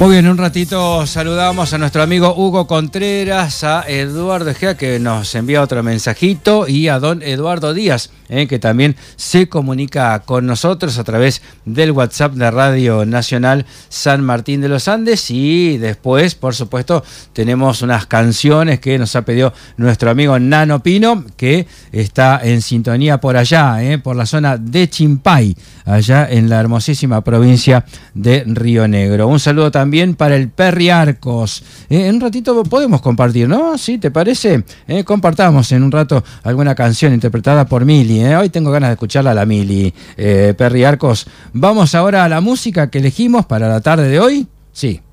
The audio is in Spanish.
Muy bien, un ratito saludamos a nuestro amigo Hugo Contreras, a Eduardo Egea, que nos envía otro mensajito, y a don Eduardo Díaz, que también se comunica con nosotros a través del WhatsApp de Radio Nacional San Martín de los Andes. Y después, por supuesto, tenemos unas canciones que nos ha pedido nuestro amigo Nano Pino, que está en sintonía por allá, por la zona de Chimpay, allá en la hermosísima provincia de Río Negro. Un saludo también para el Perry Arcos. En un ratito podemos compartir, ¿no? ¿Sí? ¿Te parece? Compartamos en un rato alguna canción interpretada por Mili. Hoy tengo ganas de escucharla a la Mili. Perry Arcos. Vamos ahora a la música que elegimos para la tarde de hoy. Sí.